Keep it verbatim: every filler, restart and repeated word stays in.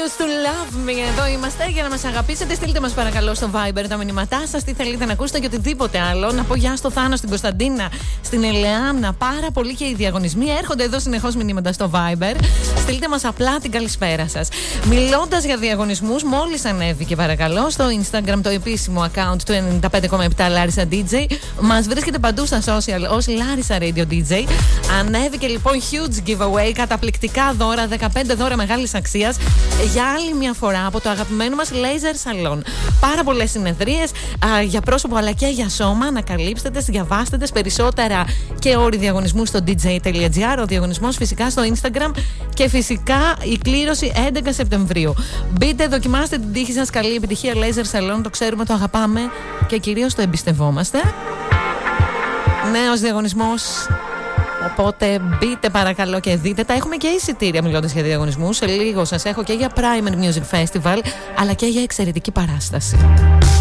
used to love me. Εδώ είμαστε για να μας αγαπήσετε. Στείλτε μας παρακαλώ στο Viber τα μηνύματά σας. Τι θέλετε να ακούσετε και οτιδήποτε άλλο. Να πω γεια στο Θάνο, στην Κωνσταντίνα, στην Ελεάνα. Πάρα πολύ και οι διαγωνισμοί. Έρχονται εδώ συνεχώς μηνύματα στο Viber. Στείλτε μας απλά την καλησπέρα σας. Μιλώντας για διαγωνισμούς, μόλις ανέβηκε παρακαλώ στο Instagram το επίσημο account του ενενήντα πέντε κόμμα επτά Larissa ντι τζέι. Μας βρίσκεται παντού στα social ως Larissa Radio ντι τζέι. Ανέβηκε λοιπόν huge giveaway, καταπληκτικά δώρα, δεκαπέντε δώρα μεγάλης αξίας για άλλη μια φορά από το αγαπημένο μας Laser Salon. Πάρα πολλές συνεδρίες α, για πρόσωπο αλλά και για σώμα. Ανακαλύψτε τες, διαβάστε τες περισσότερα και όροι διαγωνισμού στο ντι τζέι τελεία τζι άρ. Ο διαγωνισμός φυσικά στο Instagram και φυσικά η κλήρωση έντεκα Σεπτεμβρίου. Μπείτε, δοκιμάστε την τύχη σας. Καλή επιτυχία Laser Salon. Το ξέρουμε, το αγαπάμε και κυρίως το εμπιστευόμαστε. Νέος διαγωνισμός. Οπότε μπείτε παρακαλώ και δείτε. Τα έχουμε και εισιτήρια μιλώντας για διαγωνισμούς. Σε λίγο σας έχω και για Primer Music Festival αλλά και για εξαιρετική παράσταση.